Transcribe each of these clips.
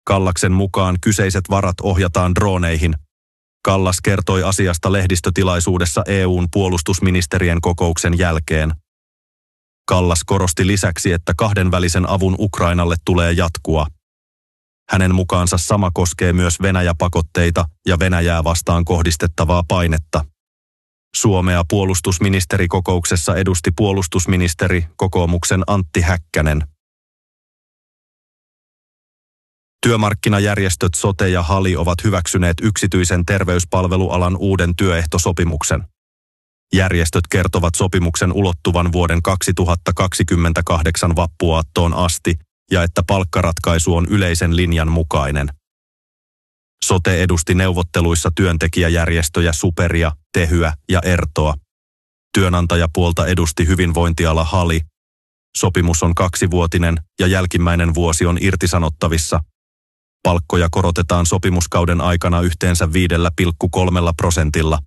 Kallaksen mukaan kyseiset varat ohjataan droneihin. Kallas kertoi asiasta lehdistötilaisuudessa EU:n puolustusministerien kokouksen jälkeen. Kallas korosti lisäksi, että kahdenvälisen avun Ukrainalle tulee jatkua. Hänen mukaansa sama koskee myös Venäjä-pakotteita ja Venäjää vastaan kohdistettavaa painetta. Suomea puolustusministerikokouksessa edusti puolustusministeri kokoomuksen Antti Häkkänen. Työmarkkinajärjestöt SOTE ja HALI ovat hyväksyneet yksityisen terveyspalvelualan uuden työehtosopimuksen. Järjestöt kertovat sopimuksen ulottuvan vuoden 2028 vappuaattoon asti ja että palkkaratkaisu on yleisen linjan mukainen. SOTE edusti neuvotteluissa työntekijäjärjestöjä SuPeria, Tehyä ja Ertoa. Työnantajapuolta edusti hyvinvointiala HALI. Sopimus on 2-vuotinen ja jälkimmäinen vuosi on irtisanottavissa. Palkkoja korotetaan sopimuskauden aikana yhteensä 5,3%.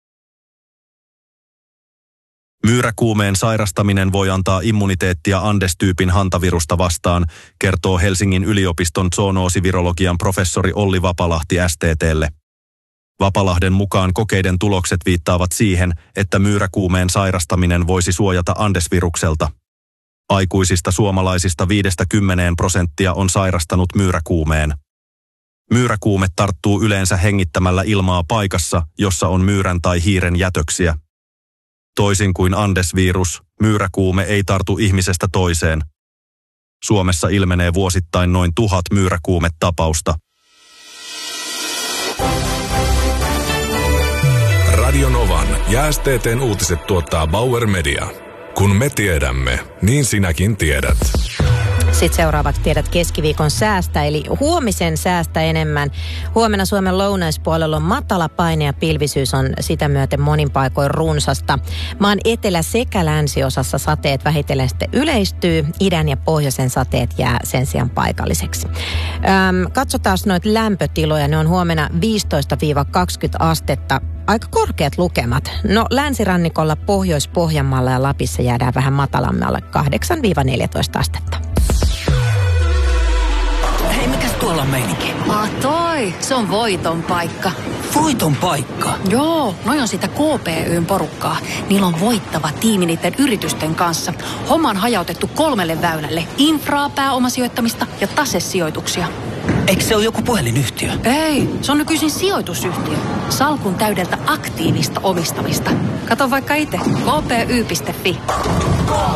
Myyräkuumeen sairastaminen voi antaa immuniteettia Andes-tyypin hantavirusta vastaan, kertoo Helsingin yliopiston zoonoosivirologian professori Olli Vapalahti STT:lle. Vapalahden mukaan kokeiden tulokset viittaavat siihen, että myyräkuumeen sairastaminen voisi suojata Andes-virukselta. Aikuisista suomalaisista 5–10% on sairastanut myyräkuumeen. Myyräkuume tarttuu yleensä hengittämällä ilmaa paikassa, jossa on myyrän tai hiiren jätöksiä. Toisin kuin Andes-virus, myyräkuume ei tartu ihmisestä toiseen. Suomessa ilmenee vuosittain noin 1000 myyräkuumetapausta. Radio Novan ja STT:n uutiset tuottaa Bauer Media. Kun me tiedämme, niin sinäkin tiedät. Sitten seuraavat tiedät keskiviikon säästä, eli huomisen säästä enemmän. Huomenna Suomen lounaispuolella on matala paine ja pilvisyys on sitä myöten monin paikoin runsasta. Maan etelä- sekä länsiosassa sateet vähitellen sitten yleistyy, idän ja pohjoisen sateet jää sen sijaan paikalliseksi. Katsotaan noita lämpötiloja, ne on huomenna 15–20 astetta. Aika korkeat lukemat. No länsirannikolla, Pohjois-Pohjanmaalla ja Lapissa jäädään vähän matalammalle 8–14 astetta. Hei, mikäs tuolla on meininki? Toi, se on voiton paikka. Voiton paikka? Joo, noi on sitä KPY:n porukkaa. Niillä on voittava tiimi niiden yritysten kanssa. Homma on hajautettu 3 väylälle. Infraa, pääomasijoittamista ja tasesijoituksia. Eikö se ole joku puhelinyhtiö? Ei, se on nykyisin sijoitusyhtiö. Salkun täydeltä aktiivista omistamista. Kato vaikka itse, kpy.fi.